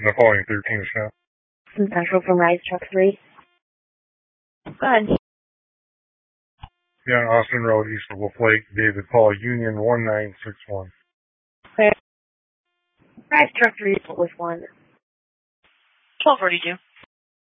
The following 13 stop. From Central from Rise Truck 3. Go ahead. Yeah, Austin Road, east of Wolf Lake, David Paul, Union 1961. Okay. Rise Truck 3 with 1. 1242.